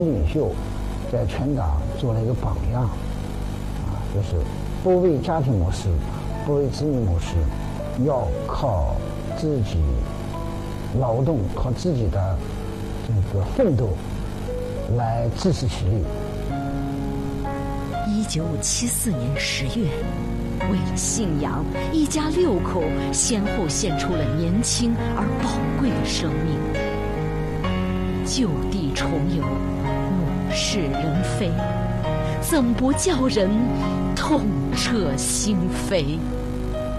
领袖在全党做了一个榜样，就是不为家庭谋事，不为子女谋事，要靠自己劳动，靠自己的这个奋斗来自食其力。 1974年10月，为了信仰，一家6口先后献出了年轻而宝贵的生命。就地重游，物是人非，怎不叫人痛彻心扉？